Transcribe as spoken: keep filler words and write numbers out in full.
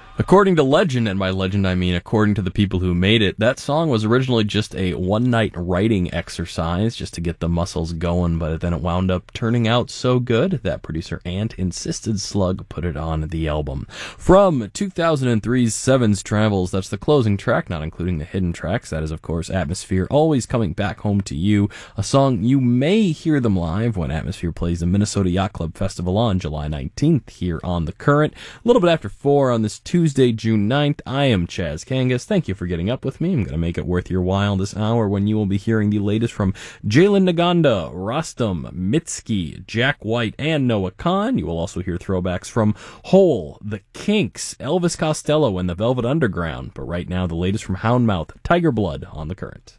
According to legend, and by legend I mean according to the people who made it, that song was originally just a one-night writing exercise just to get the muscles going, but then it wound up turning out so good that producer Ant insisted Slug put it on the album. From two thousand three's Seven's Travels, that's the closing track, not including the hidden tracks. That is, of course, Atmosphere, Always Coming Back Home to You, a song you may hear them live when Atmosphere plays the Minnesota Yacht Club Festival on July nineteenth here on The Current. A little bit after four on this Tuesday, Tuesday, June ninth. I am Chaz Kangas. Thank you for getting up with me. I'm going to make it worth your while this hour when you will be hearing the latest from Jalen Naganda, Rostam, Mitski, Jack White, and Noah Khan. You will also hear throwbacks from Hole, The Kinks, Elvis Costello, and the Velvet Underground. But right now, the latest from Houndmouth, Tiger Blood on The Current.